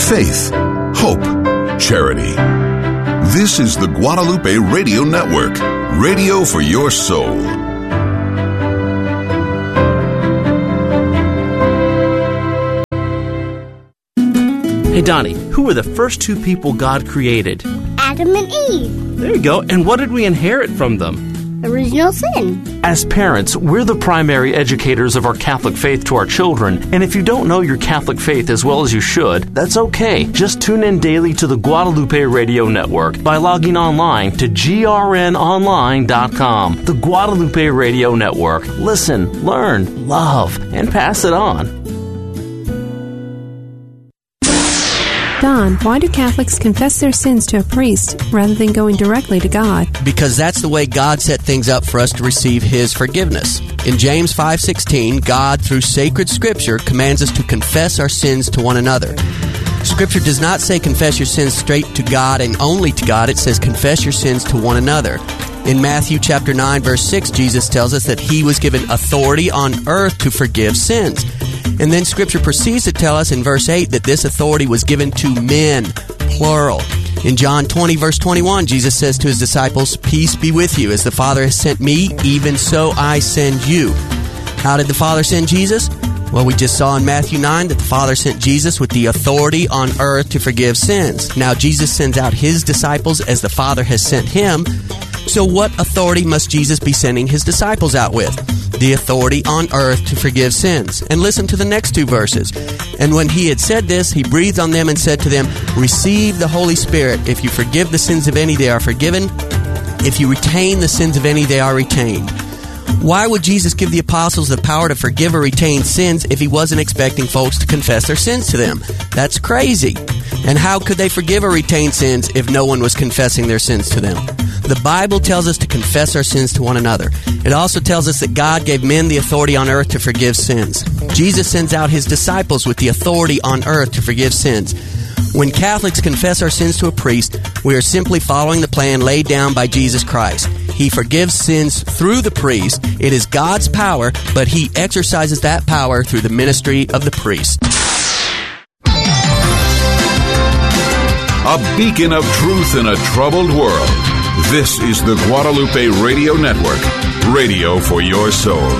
faith, hope, charity. This is the Guadalupe Radio Network, radio for your soul. Hey, Donnie, who were the first two people God created? Adam and Eve. There you go. And what did we inherit from them? Original sin. As parents, we're the primary educators of our Catholic faith to our children. And if you don't know your Catholic faith as well as you should, that's okay. Just tune in daily to the Guadalupe Radio Network by logging online to grnonline.com. The Guadalupe Radio Network. Listen, learn, love, and pass it on. Don, why do Catholics confess their sins to a priest rather than going directly to God? Because that's the way God set things up for us to receive His forgiveness. In James 5:16, God, through sacred Scripture, commands us to confess our sins to one another. Scripture does not say confess your sins straight to God and only to God. It says confess your sins to one another. In Matthew chapter 9, verse 6, Jesus tells us that He was given authority on earth to forgive sins. And then Scripture proceeds to tell us in verse 8 that this authority was given to men, plural. In John 20, verse 21, Jesus says to His disciples, "Peace be with you. As the Father has sent me, even so I send you." How did the Father send Jesus? Well, we just saw in Matthew 9 that the Father sent Jesus with the authority on earth to forgive sins. Now, Jesus sends out His disciples as the Father has sent Him. So what authority must Jesus be sending His disciples out with? The authority on earth to forgive sins. And listen to the next two verses. And when He had said this, He breathed on them and said to them, "Receive the Holy Spirit. If you forgive the sins of any, they are forgiven. If you retain the sins of any, they are retained." Why would Jesus give the apostles the power to forgive or retain sins if He wasn't expecting folks to confess their sins to them? That's crazy. And how could they forgive or retain sins if no one was confessing their sins to them? The Bible tells us to confess our sins to one another. It also tells us that God gave men the authority on earth to forgive sins. Jesus sends out His disciples with the authority on earth to forgive sins. When Catholics confess our sins to a priest, we are simply following the plan laid down by Jesus Christ. He forgives sins through the priest. It is God's power, but He exercises that power through the ministry of the priest. A beacon of truth in a troubled world. This is the Guadalupe Radio Network, radio for your soul.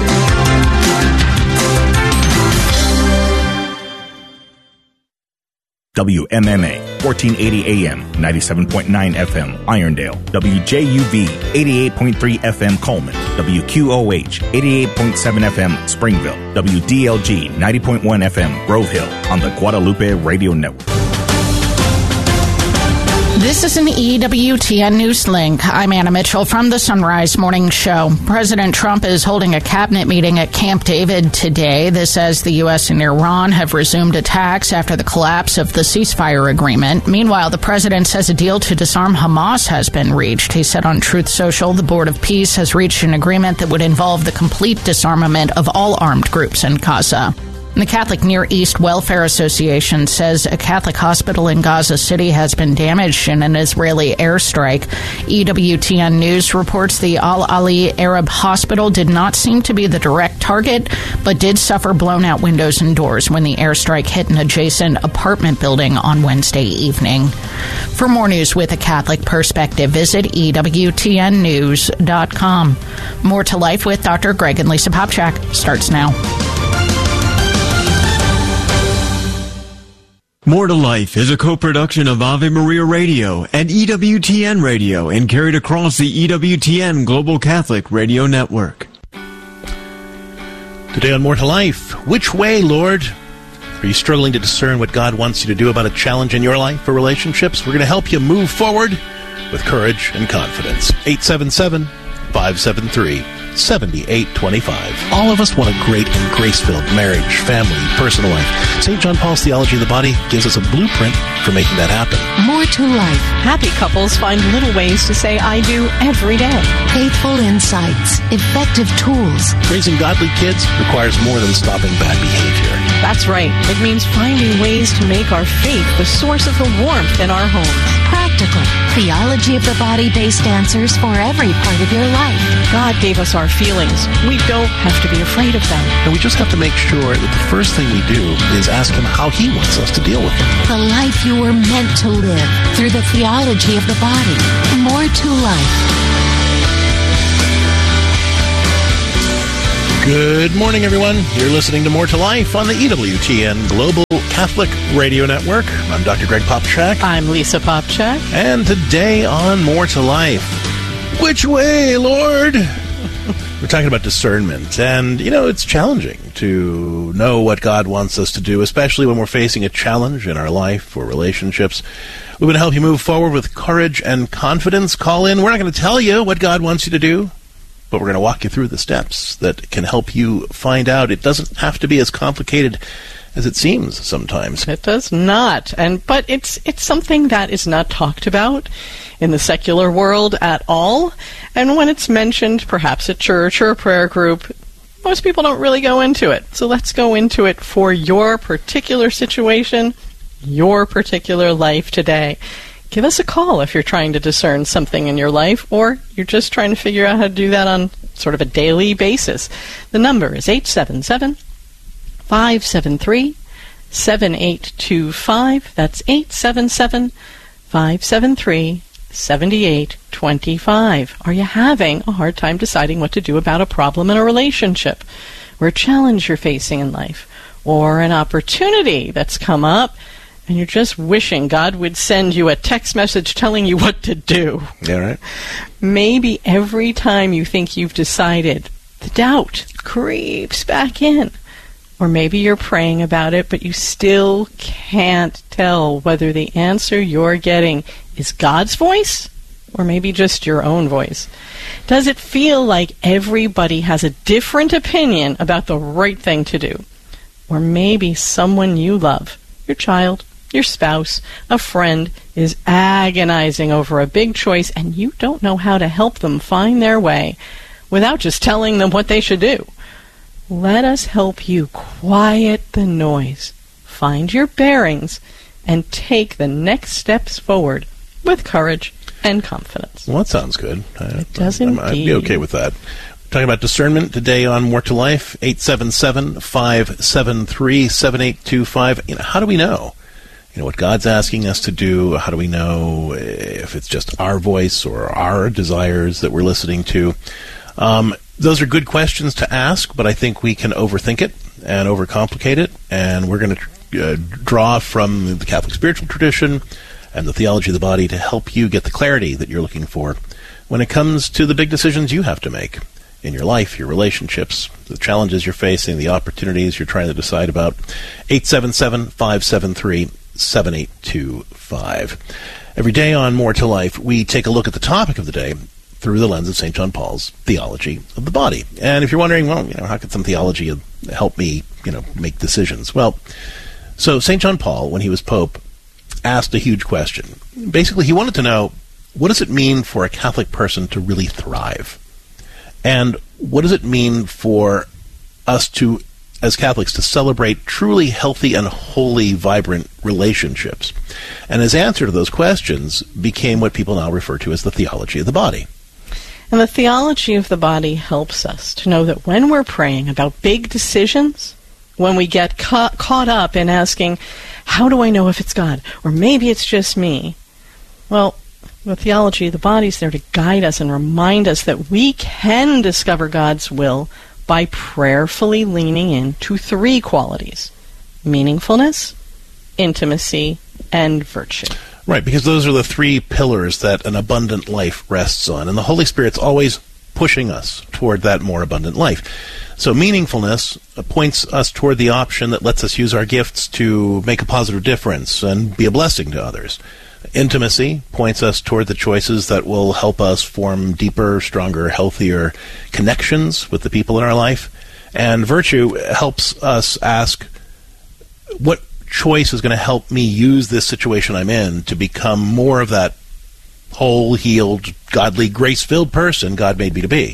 WMMA, 1480 AM, 97.9 FM, Irondale. WJUV, 88.3 FM, Coleman. WQOH, 88.7 FM, Springville. WDLG, 90.1 FM, Grove Hill, on the Guadalupe Radio Network. This is an EWTN News Link. I'm Anna Mitchell from the Sunrise Morning Show. President Trump is holding a cabinet meeting at Camp David today. This as the U.S. and Iran have resumed attacks after the collapse of the ceasefire agreement. Meanwhile, the president says a deal to disarm Hamas has been reached. He said on Truth Social, the Board of Peace has reached an agreement that would involve the complete disarmament of all armed groups in Gaza. The Catholic Near East Welfare Association says a Catholic hospital in Gaza City has been damaged in an Israeli airstrike. EWTN News reports the Al-Ali Arab Hospital did not seem to be the direct target, but did suffer blown-out windows and doors when the airstrike hit an adjacent apartment building on Wednesday evening. For more news with a Catholic perspective, visit EWTNnews.com. More to Life with Dr. Greg and Lisa Popchak starts now. More to Life is a co-production of Ave Maria Radio and EWTN Radio and carried across the EWTN Global Catholic Radio Network. Today on More to Life, which way, Lord? Are you struggling to discern what God wants you to do about a challenge in your life or relationships? We're going to help you move forward with courage and confidence. 877-573-7825. All of us want a great and grace-filled marriage, family, personal life. St. John Paul's Theology of the Body gives us a blueprint for making that happen. More to Life. Happy couples find little ways to say I do every day. Faithful insights, effective tools. Raising godly kids requires more than stopping bad behavior. That's right. It means finding ways to make our faith the source of the warmth in our homes. Practical, theology of the body-based answers for every part of your life. God gave us our feelings. We don't have to be afraid of them. And we just have to make sure that the first thing we do is ask Him how He wants us to deal with them. The life you were meant to live through the theology of the body. More to life. Good morning, everyone. You're listening to More to Life on the EWTN Global Catholic Radio Network. I'm Dr. Greg Popchak. I'm Lisa Popchak. And today on More to Life, which way, Lord? We're talking about discernment. And, you know, it's challenging to know what God wants us to do, especially when we're facing a challenge in our life or relationships. We want to help you move forward with courage and confidence. Call in. We're not going to tell you what God wants you to do, but we're going to walk you through the steps that can help you find out. It doesn't have to be as complicated as it seems sometimes. It does not. But it's something that is not talked about in the secular world at all. And when it's mentioned, perhaps at church or a prayer group, most people don't really go into it. So let's go into it for your particular situation, your particular life today. Give us a call if you're trying to discern something in your life, or you're just trying to figure out how to do that on sort of a daily basis. The number is 877-573-7825. That's 877-573-7825. Are you having a hard time deciding what to do about a problem in a relationship, or a challenge you're facing in life, or an opportunity that's come up, and you're just wishing God would send you a text message telling you what to do? Yeah, right. Maybe every time you think you've decided, the doubt creeps back in. Or maybe you're praying about it, but you still can't tell whether the answer you're getting is God's voice or maybe just your own voice. Does it feel like everybody has a different opinion about the right thing to do? Or maybe someone you love, your child, your spouse, a friend, is agonizing over a big choice and you don't know how to help them find their way without just telling them what they should do. Let us help you quiet the noise, find your bearings, and take the next steps forward with courage and confidence. Well, that sounds good. It does indeed. I'd be okay with that. We're talking about discernment today on More to Life, 877-573-7825. You know, how do we know? You know, what God's asking us to do? How do we know if it's just our voice or our desires that we're listening to? Those are good questions to ask, but I think we can overthink it and overcomplicate it, and we're going to draw from the Catholic spiritual tradition and the theology of the body to help you get the clarity that you're looking for when it comes to the big decisions you have to make in your life, your relationships, the challenges you're facing, the opportunities you're trying to decide about. 877-573-7825. Every day on More to Life, we take a look at the topic of the day through the lens of St. John Paul's theology of the body. And if you're wondering, well, you know, how could some theology help me, you know, make decisions? Well, so St. John Paul, when he was Pope, asked a huge question. Basically, he wanted to know, what does it mean for a Catholic person to really thrive? And what does it mean for us to, as Catholics, to celebrate truly healthy and holy, vibrant relationships? And his answer to those questions became what people now refer to as the theology of the body. And the theology of the body helps us to know that when we're praying about big decisions, when we get caught up in asking, how do I know if it's God? Or maybe it's just me. Well, the theology of the body is there to guide us and remind us that we can discover God's will by prayerfully leaning into three qualities: meaningfulness, intimacy, and virtue. Right, because those are the three pillars that an abundant life rests on. And the Holy Spirit's always pushing us toward that more abundant life. So meaningfulness points us toward the option that lets us use our gifts to make a positive difference and be a blessing to others. Intimacy points us toward the choices that will help us form deeper, stronger, healthier connections with the people in our life. And virtue helps us ask, what choice is going to help me use this situation I'm in to become more of that whole, healed, godly, grace-filled person God made me to be?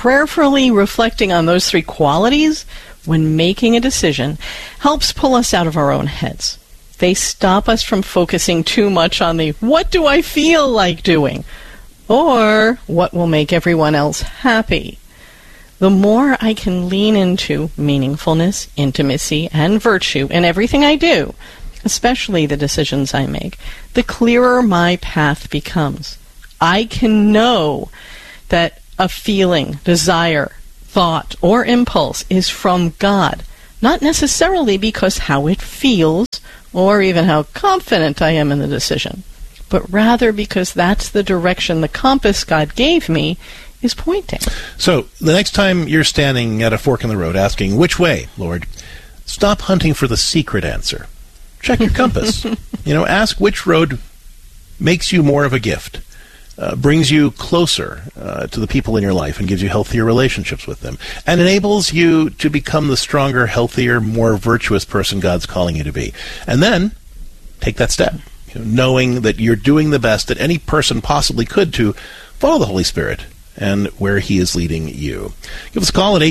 prayerfully reflecting on those three qualities when making a decision helps pull us out of our own heads. They stop us from focusing too much on the what do I feel like doing or what will make everyone else happy. The more I can lean into meaningfulness, intimacy, and virtue in everything I do, especially the decisions I make, the clearer my path becomes. I can know that a feeling, desire, thought, or impulse is from God, not necessarily because how it feels or even how confident I am in the decision, but rather because that's the direction the compass God gave me is pointing. So, the next time you're standing at a fork in the road asking, which way, Lord, stop hunting for the secret answer. Check your compass. Ask which road makes you more of a gift, brings you closer to the people in your life and gives you healthier relationships with them, and enables you to become the stronger, healthier, more virtuous person God's calling you to be. And then take that step, knowing that you're doing the best that any person possibly could to follow the Holy Spirit and where He is leading you. Give us a call at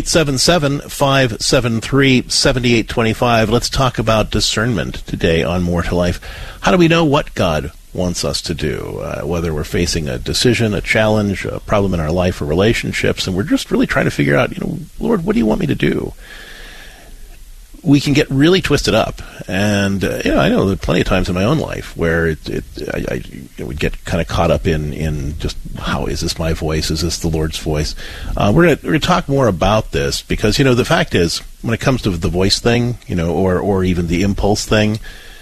877-573-7825. Let's talk about discernment today on More to Life. How do we know what God wants us to do, whether we're facing a decision, a challenge, a problem in our life or relationships, and we're just really trying to figure out, Lord, what do you want me to do? We can get really twisted up, and I know there are plenty of times in my own life where I would get kind of caught up in just how is this my voice? Is this the Lord's voice? We're gonna talk more about this because the fact is when it comes to the voice thing, or even the impulse thing,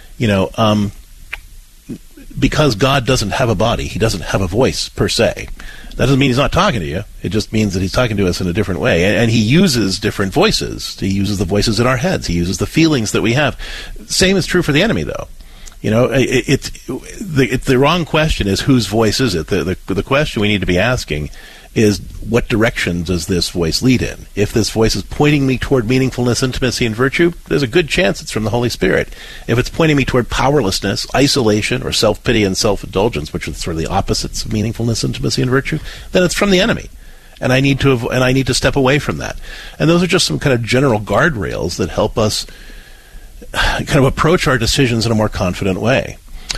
because God doesn't have a body, He doesn't have a voice per se. That doesn't mean He's not talking to you. It just means that He's talking to us in a different way. And He uses different voices. He uses the voices in our heads. He uses the feelings that we have. Same is true for the enemy, though. It's the wrong question is whose voice is it? The question we need to be asking is what direction does this voice lead in? If this voice is pointing me toward meaningfulness, intimacy, and virtue, there's a good chance it's from the Holy Spirit. If it's pointing me toward powerlessness, isolation, or self-pity and self-indulgence, which are sort of the opposites of meaningfulness, intimacy, and virtue, then it's from the enemy. And I need to step away from that. And those are just some kind of general guardrails that help us kind of approach our decisions in a more confident way.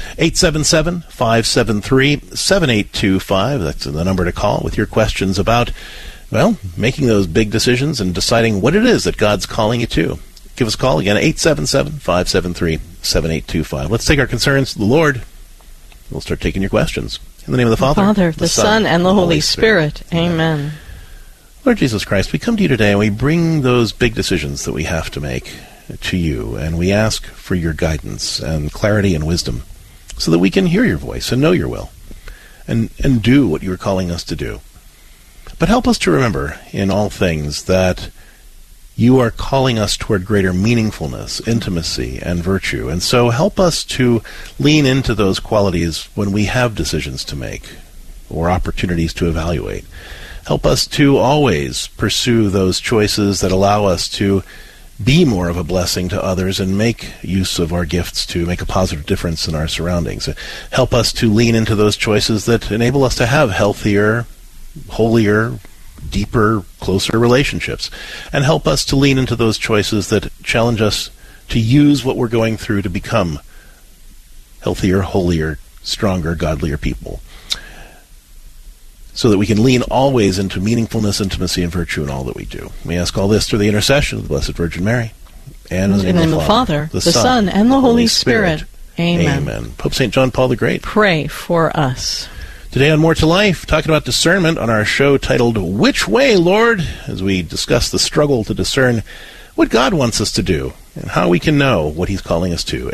877-573-7825. That's the number to call with your questions about, making those big decisions and deciding what it is that God's calling you to. Give us a call again, 877-573-7825. Let's take our concerns to the Lord. We'll start taking your questions. In the name of the Father, the Son, and the Holy Spirit. Amen. Lord Jesus Christ, we come to you today and we bring those big decisions that we have to make to you, and we ask for your guidance and clarity and wisdom so that we can hear your voice and know your will and do what you are calling us to do. But help us to remember in all things that you are calling us toward greater meaningfulness, intimacy, and virtue. And so help us to lean into those qualities when we have decisions to make or opportunities to evaluate. Help us to always pursue those choices that allow us to be more of a blessing to others and make use of our gifts to make a positive difference in our surroundings. Help us to lean into those choices that enable us to have healthier, holier, deeper, closer relationships. And help us to lean into those choices that challenge us to use what we're going through to become healthier, holier, stronger, godlier people. So that we can lean always into meaningfulness, intimacy, and virtue in all that we do. We ask all this through the intercession of the Blessed Virgin Mary. And in the name of the Father, the Son, and the Holy Spirit. Amen. Amen. Pope St. John Paul the Great, pray for us. Today on More to Life, talking about discernment on our show titled, Which Way, Lord? As we discuss the struggle to discern what God wants us to do and how we can know what He's calling us to.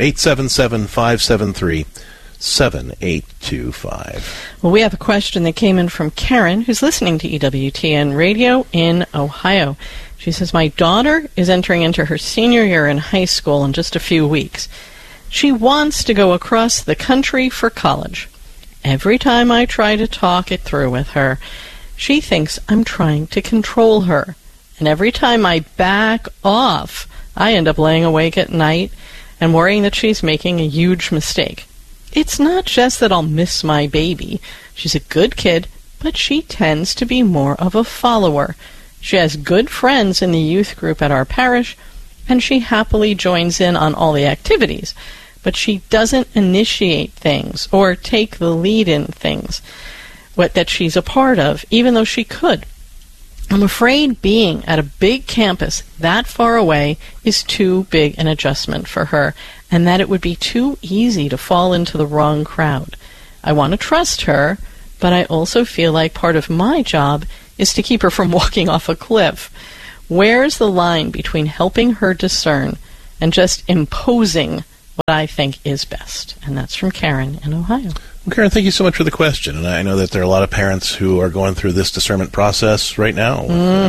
877-573-7825. Well, we have a question that came in from Karen, who's listening to EWTN Radio in Ohio. She says, my daughter is entering into her senior year in high school in just a few weeks. She wants to go across the country for college. Every time I try to talk it through with her, she thinks I'm trying to control her. And every time I back off, I end up laying awake at night and worrying that she's making a huge mistake. It's not just that I'll miss my baby. She's a good kid, but she tends to be more of a follower. She has good friends in the youth group at our parish, and she happily joins in on all the activities, but she doesn't initiate things or take the lead in things that she's a part of, even though she could. I'm afraid being at a big campus that far away is too big an adjustment for her, and that it would be too easy to fall into the wrong crowd. I want to trust her, but I also feel like part of my job is to keep her from walking off a cliff. Where's the line between helping her discern and just imposing what I think is best? And that's from Karen in Ohio. Well, Karen, thank you so much for the question. And I know that there are a lot of parents who are going through this discernment process right now.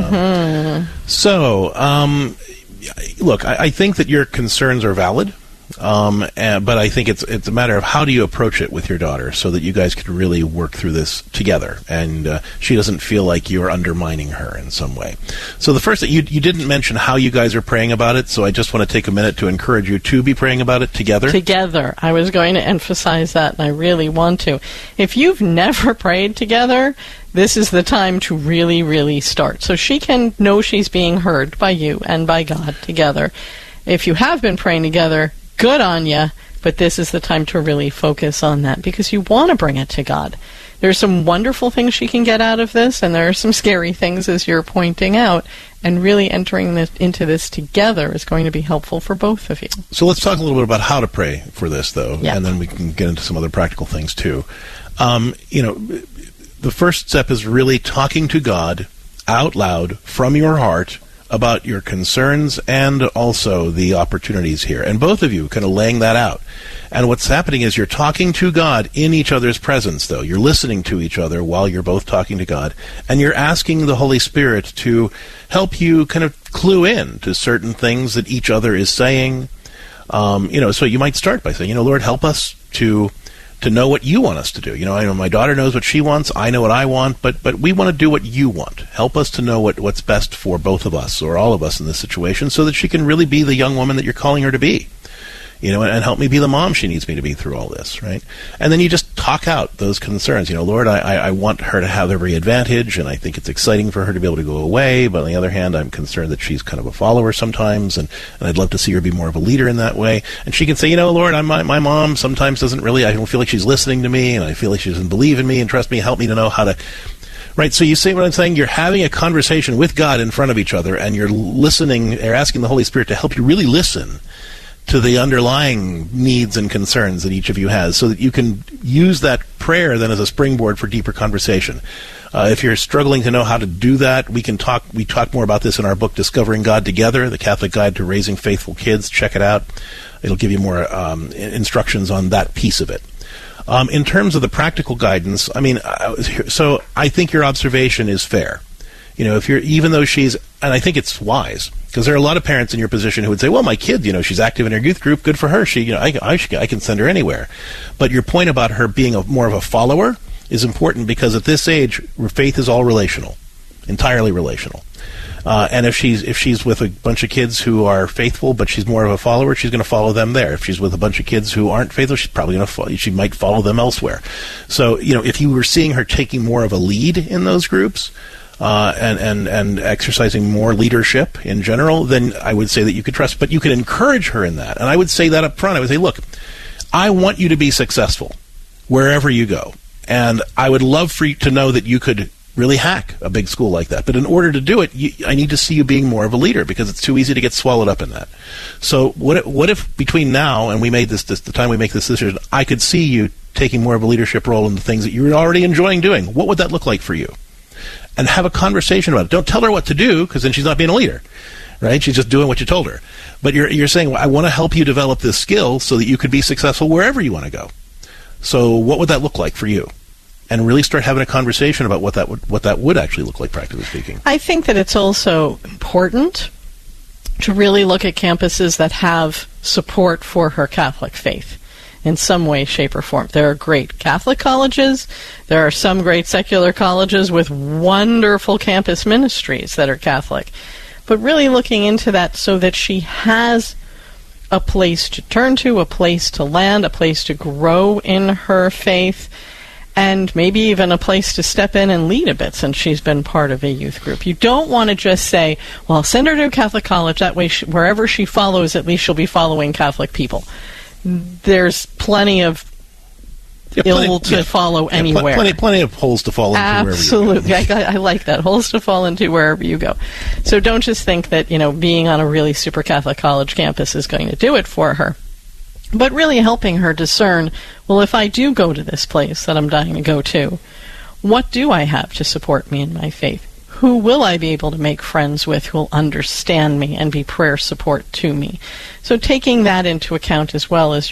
Look, I think that your concerns are valid. But I think it's a matter of how do you approach it with your daughter so that you guys can really work through this together, and she doesn't feel like you're undermining her in some way. So the first thing, you didn't mention how you guys are praying about it, so I just want to take a minute to encourage you to be praying about it together. Together. I was going to emphasize that, and I really want to. If you've never prayed together, this is the time to really, really start. So she can know she's being heard by you and by God together. If you have been praying together, good on you, but this is the time to really focus on that because you want to bring it to God. There's some wonderful things she can get out of this, and there are some scary things, as you're pointing out, and really entering into this together is going to be helpful for both of you. So let's talk a little bit about how to pray for this, though, and then we can get into some other practical things, too. The first step is really talking to God out loud from your heart about your concerns and also the opportunities here. And both of you kind of laying that out. And what's happening is you're talking to God in each other's presence, though. You're listening to each other while you're both talking to God. And you're asking the Holy Spirit to help you kind of clue in to certain things that each other is saying. So you might start by saying, Lord, help us to know what you want us to do. I know my daughter knows what she wants. I know what I want, but we want to do what you want. Help us to know what's best for both of us or all of us in this situation so that she can really be the young woman that you're calling her to be. And help me be the mom she needs me to be through all this, right? And then you just talk out those concerns. Lord, I want her to have every advantage, and I think it's exciting for her to be able to go away, but on the other hand, I'm concerned that she's kind of a follower sometimes, and I'd love to see her be more of a leader in that way. And she can say, Lord, my mom sometimes doesn't really, I don't feel like she's listening to me, and I feel like she doesn't believe in me and trust me, help me to know how to... Right, so you see what I'm saying? You're having a conversation with God in front of each other, and you're listening, or asking the Holy Spirit to help you really listen to the underlying needs and concerns that each of you has so that you can use that prayer then as a springboard for deeper conversation. If you're struggling to know how to do that, we talk more about this in our book, Discovering God Together, The Catholic Guide to Raising Faithful Kids. Check it out. It'll give you more instructions on that piece of it. In terms of the practical guidance, so I think your observation is fair. Even though she's, and I think it's wise, because there are a lot of parents in your position who would say, well, my kid, she's active in her youth group, good for her. I can send her anywhere. But your point about her being more of a follower is important because at this age, faith is all relational, entirely relational. And if she's with a bunch of kids who are faithful, but she's more of a follower, she's going to follow them there. If she's with a bunch of kids who aren't faithful, she's probably going to she might follow them elsewhere. So, if you were seeing her taking more of a lead in those groups, and exercising more leadership in general, then I would say that you could trust. But you can encourage her in that. And I would say that up front. I would say, look, I want you to be successful wherever you go. And I would love for you to know that you could really hack a big school like that. But in order to do it, I need to see you being more of a leader because it's too easy to get swallowed up in that. So what if between now and the time we make this decision, I could see you taking more of a leadership role in the things that you're already enjoying doing? What would that look like for you? And have a conversation about it. Don't tell her what to do, because then she's not being a leader, right? She's just doing what you told her. But you're saying, well, I want to help you develop this skill so that you could be successful wherever you want to go. So what would that look like for you? And really start having a conversation about what that would actually look like, practically speaking. I think that it's also important to really look at campuses that have support for her Catholic faith in some way, shape, or form. There are great Catholic colleges. There are some great secular colleges with wonderful campus ministries that are Catholic. But really looking into that so that she has a place to turn to, a place to land, a place to grow in her faith. and maybe even a place to step in and lead a bit since she's been part of a youth group. You don't want to just say, well, send her to a Catholic college, that way wherever she follows, at least she'll be following Catholic people. There's plenty of follow anywhere. Plenty of holes to fall into. Absolutely. I like that. Holes to fall into wherever you go. So don't just think that, being on a really super Catholic college campus is going to do it for her. But really helping her discern, well, if I do go to this place that I'm dying to go to, what do I have to support me in my faith? Who will I be able to make friends with who will understand me and be prayer support to me? So taking that into account as well as